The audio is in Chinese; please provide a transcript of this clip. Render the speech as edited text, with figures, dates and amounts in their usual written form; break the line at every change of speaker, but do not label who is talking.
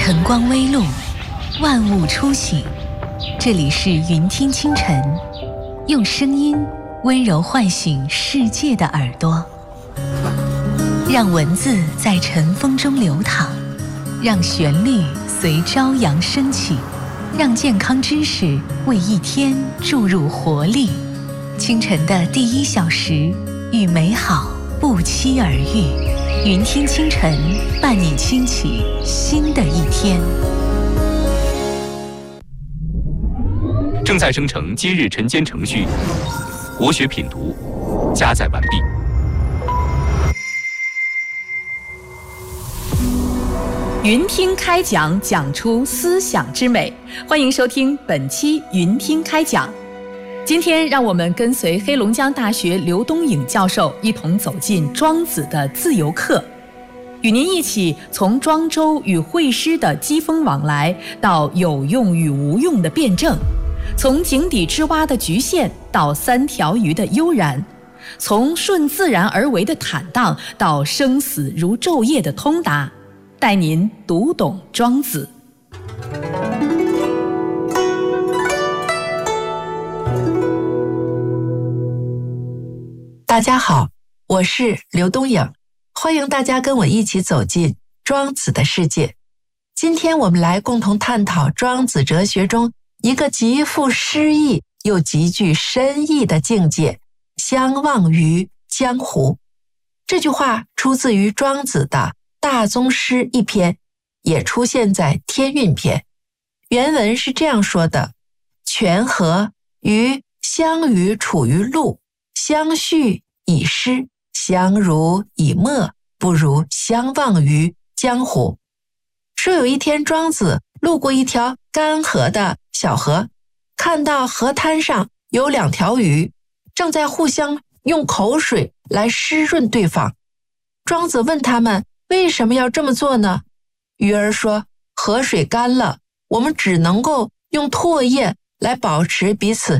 晨光微露，万物初醒。这里是云听清晨，用声音温柔唤醒世界的耳朵，让文字在晨风中流淌，让旋律随朝阳升起，让健康知识为一天注入活力。清晨的第1小时，与美好不期而遇。云听清晨，伴你轻启新的一天。
正在生成今日晨间程序，国学品读加载完毕。
云听开讲，讲出思想之美。欢迎收听本期云听开讲。今天让我们跟随黑龙江大学刘东颖教授一同走进庄子的自由课，与您一起从庄周与惠施的机锋往来，到有用与无用的辩证，从井底之蛙的局限到3条鱼的悠然，从顺自然而为的坦荡到生死如昼夜的通达，带您读懂庄子。
大家好，我是刘东颖，欢迎大家跟我一起走进庄子的世界。今天我们来共同探讨庄子哲学中一个极富诗意又极具深意的境界，相忘于江湖。这句话出自于庄子的大宗师一篇，也出现在天运篇。原文是这样说的：泉河于相与处于陆，相续以诗，相濡以沫，不如相忘于江湖。说有一天庄子路过一条干涸的小河，看到河滩上有2条鱼，正在互相用口水来湿润对方。庄子问他们为什么要这么做呢？鱼儿说，河水干了，我们只能够用唾液来保持彼此